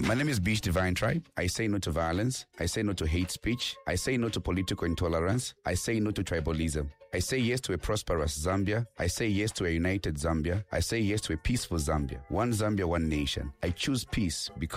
My name is Beach Divine Tribe. I say no to violence. I say no to hate speech. I say no to political intolerance. I say no to tribalism. I say yes to a prosperous Zambia. I say yes to a united Zambia. I say yes to a peaceful Zambia. One Zambia, one nation. I choose peace because